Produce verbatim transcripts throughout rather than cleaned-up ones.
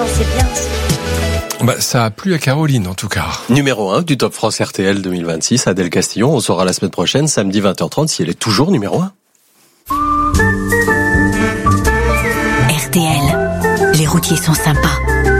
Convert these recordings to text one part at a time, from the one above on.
attends, c'est bien. Bah, ça a plu à Caroline, en tout cas. Numéro un du Top France R T L deux mille vingt-six, Adèle Castillon. On saura la semaine prochaine, samedi vingt heures trente, si elle est toujours numéro un. R T L, les routiers sont sympas.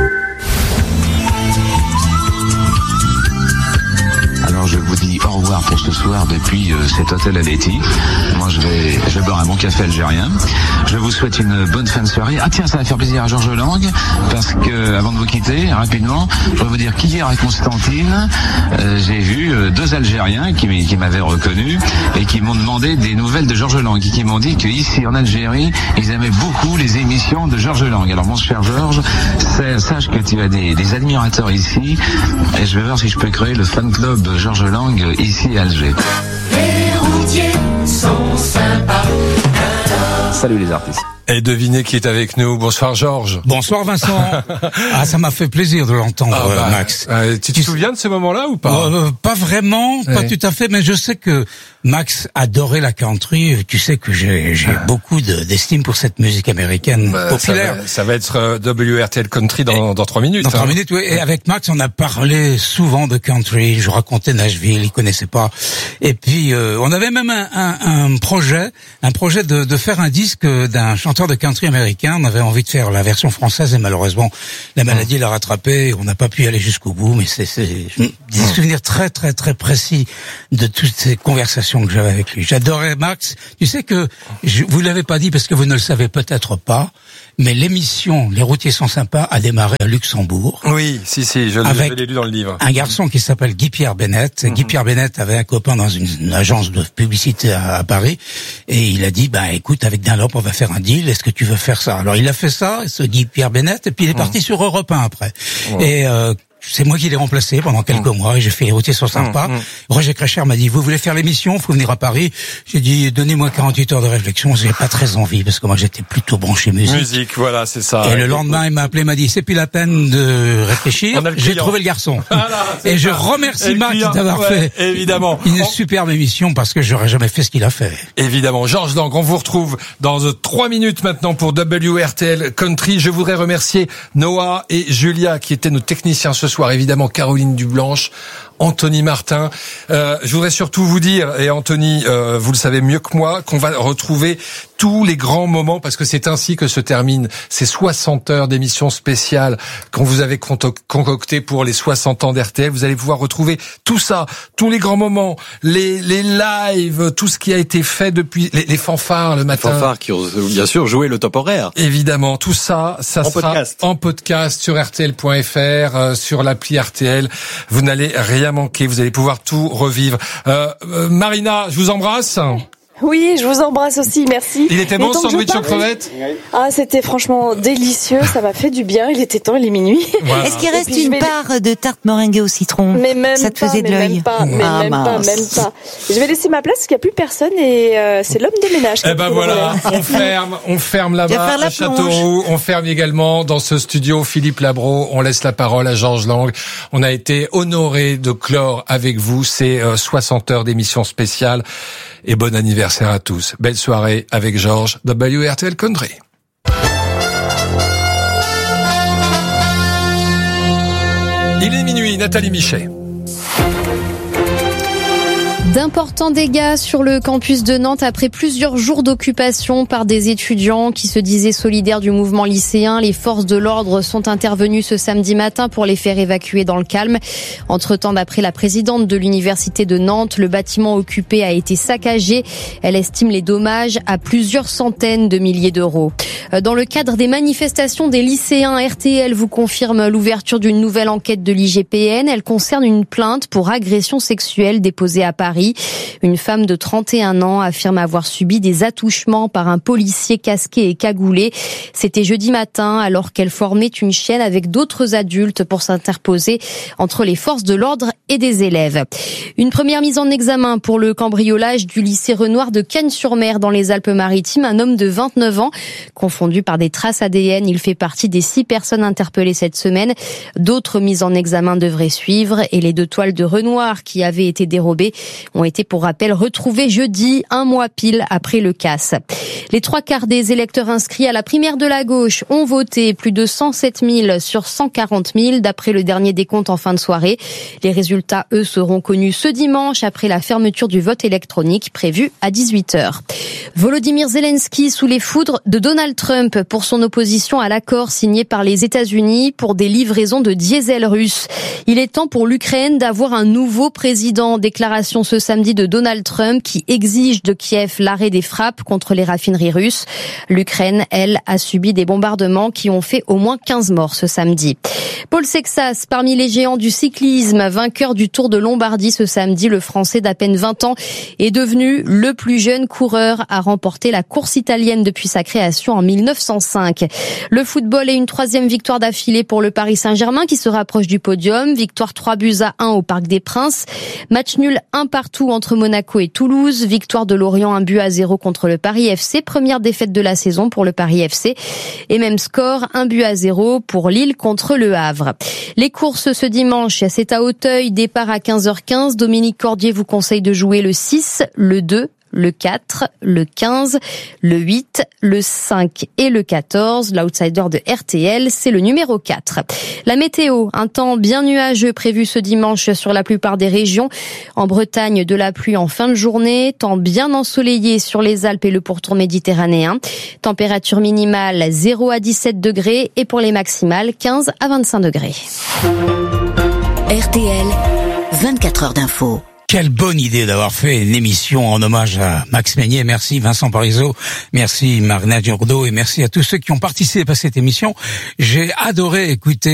Alors je vous dis au revoir pour ce soir depuis euh, cet hôtel à Letty. Moi je vais, je vais boire un bon café algérien. Je vous souhaite une bonne fin de soirée. Ah tiens, ça va faire plaisir à Georges Lang, parce que avant de vous quitter, rapidement, je vais vous dire qu'hier à Constantine, euh, j'ai vu euh, deux Algériens qui, qui m'avaient reconnu et qui m'ont demandé des nouvelles de Georges Lang, et qui m'ont dit qu'ici en Algérie, ils aimaient beaucoup les émissions de Georges Lang. Alors mon cher Georges, sache que tu as des, des admirateurs ici, et je vais voir si je peux créer le fan club Georges Lang ici à Alger. Les routiers sont sympas. Salut les artistes. Et devinez qui est avec nous. Bonsoir Georges. Bonsoir Vincent. Ah, ça m'a fait plaisir de l'entendre, ah bah, Max. Euh, tu te souviens de ce moment-là ou pas? euh, Pas vraiment, ouais. pas tout à fait, mais je sais que Max adorait la country. Tu sais que j'ai, j'ai ah. beaucoup de, d'estime pour cette musique américaine bah, populaire. Ça va, ça va être euh, W R T L Country dans, dans trois minutes. Dans trois hein. minutes, oui. Et avec Max, on a parlé souvent de country. Je racontais Nashville, il connaissait pas. Et puis, euh, on avait même un, un, un projet, un projet de, de faire un disque d'un chanteur de country américain. On avait envie de faire la version française et malheureusement, la maladie l'a rattrapé. On n'a pas pu y aller jusqu'au bout, mais c'est, c'est des souvenirs très, très, très précis de toutes ces conversations que j'avais avec lui. J'adorais Max. Tu sais que, je, vous l'avez pas dit parce que vous ne le savez peut-être pas, mais l'émission Les routiers sont sympas a démarré à Luxembourg. Oui, si, si, je, avec je l'ai lu dans le livre. Un garçon qui s'appelle Guy-Pierre Bennett. Mm-hmm. Guy-Pierre Bennett avait un copain dans une, une agence de publicité à, à Paris et il a dit, bah écoute, avec Dunlop, on va faire un deal. Est-ce que tu veux faire ça? Alors il a fait ça, ce Guy-Pierre Bennett, et puis il est parti mmh. sur Europe un après. Mmh. Et euh, c'est moi qui l'ai remplacé pendant quelques mmh. mois et j'ai fait Les routiers sont sympas. Mmh. Roger Crécher m'a dit, vous voulez faire l'émission, faut venir à Paris. J'ai dit, donnez-moi quarante-huit heures de réflexion, j'ai pas très envie parce que moi j'étais plutôt branché musique. Musique, voilà, c'est ça. Et le lendemain, il m'a appelé, il m'a dit, c'est plus la peine de réfléchir. J'ai trouvé le garçon. Voilà, et je remercie Max d'avoir ouais, fait évidemment. une on... superbe émission parce que j'aurais jamais fait ce qu'il a fait. Évidemment. Georges Lang, on vous retrouve dans trois minutes maintenant pour W R T L Country. Je voudrais remercier Noah et Julia qui étaient nos techniciens ce soir. Évidemment, Caroline Dublanche, Anthony Martin. Euh, je voudrais surtout vous dire, et Anthony, euh, vous le savez mieux que moi, qu'on va retrouver tous les grands moments, parce que c'est ainsi que se terminent ces soixante heures d'émissions spéciales qu'on vous avait concoctées pour les soixante ans d'R T L. Vous allez pouvoir retrouver tout ça, tous les grands moments, les, les lives, tout ce qui a été fait depuis, les, les fanfares le matin. Les fanfares qui ont bien sûr joué le top horaire. Évidemment, tout ça, ça en sera podcast. en podcast sur R T L point F R, euh, sur l'appli R T L. Vous n'allez rien manquer, vous allez pouvoir tout revivre. Euh, euh, Marina, je vous embrasse. Oui, je vous embrasse aussi, merci. Il était bon ce sandwich aux crevettes? Ah, c'était franchement délicieux, ça m'a fait du bien, il était temps, il est minuit. Voilà. Est-ce qu'il reste une vais... part de tarte meringuée au citron? Mais même ça te pas, faisait de l'œil? Même pas, mais ah, même pas, même pas. Je vais laisser ma place parce qu'il n'y a plus personne et euh, c'est l'homme de ménage. Eh ben voilà, on ferme, on ferme là-bas à Châteauroux, on ferme également dans ce studio Philippe Labro, on laisse la parole à Georges Lang. On a été honorés de clore avec vous ces euh, soixante heures d'émission spéciale. Et bon anniversaire à tous. Belle soirée avec Georges, W R T L Country. Il est minuit, Nathalie Michet. D'importants dégâts sur le campus de Nantes après plusieurs jours d'occupation par des étudiants qui se disaient solidaires du mouvement lycéen. Les forces de l'ordre sont intervenues ce samedi matin pour les faire évacuer dans le calme. Entre-temps, d'après la présidente de l'université de Nantes, le bâtiment occupé a été saccagé. Elle estime les dommages à plusieurs centaines de milliers d'euros. Dans le cadre des manifestations des lycéens, R T L vous confirme l'ouverture d'une nouvelle enquête de l'I G P N. Elle concerne une plainte pour agression sexuelle déposée à Paris. Une femme de trente et un ans affirme avoir subi des attouchements par un policier casqué et cagoulé. C'était jeudi matin alors qu'elle formait une chaîne avec d'autres adultes pour s'interposer entre les forces de l'ordre et des élèves. Une première mise en examen pour le cambriolage du lycée Renoir de Cagnes-sur-Mer dans les Alpes-Maritimes. Un homme de vingt-neuf ans, confondu par des traces A D N. Il fait partie des six personnes interpellées cette semaine. D'autres mises en examen devraient suivre et les deux toiles de Renoir qui avaient été dérobées ont été pour rappel retrouvés jeudi, un mois pile après le casse. Les trois quarts des électeurs inscrits à la primaire de la gauche ont voté, plus de cent sept mille sur cent quarante mille d'après le dernier décompte en fin de soirée. Les résultats, eux, seront connus ce dimanche après la fermeture du vote électronique prévue à dix-huit heures. Volodymyr Zelensky sous les foudres de Donald Trump pour son opposition à l'accord signé par les États-Unis pour des livraisons de diesel russe. Il est temps pour l'Ukraine d'avoir un nouveau président. Déclaration ce samedi de Donald Trump qui exige de Kiev l'arrêt des frappes contre les raffineries russes. L'Ukraine, elle, a subi des bombardements qui ont fait au moins quinze morts ce samedi. Paul Sexas, parmi les géants du cyclisme, vainqueur du Tour de Lombardie ce samedi, le Français d'à peine vingt ans est devenu le plus jeune coureur à remporter la course italienne depuis sa création en mille neuf cent cinq. Le football est une troisième victoire d'affilée pour le Paris Saint-Germain qui se rapproche du podium. Victoire trois buts à un au Parc des Princes. Match nul un partout entre Monaco et Toulouse. Victoire de Lorient un but à zéro contre le Paris F C. Première défaite de la saison pour le Paris F C. Et même score, un but à zéro pour Lille contre le Havre. Les courses ce dimanche, c'est à Auteuil, départ à quinze heures quinze. Dominique Cordier vous conseille de jouer le six, le deux, le quatre, le quinze, le huit, le cinq et le quatorze. L'outsider de R T L, c'est le numéro quatre. La météo, un temps bien nuageux prévu ce dimanche sur la plupart des régions. En Bretagne, de la pluie en fin de journée. Temps bien ensoleillé sur les Alpes et le pourtour méditerranéen. Température minimale zéro à dix-sept degrés et pour les maximales quinze à vingt-cinq degrés. R T L, vingt-quatre heures d'info. Quelle bonne idée d'avoir fait une émission en hommage à Max Meignet. Merci Vincent Parisot, merci Marina Durdo et merci à tous ceux qui ont participé à cette émission. J'ai adoré écouter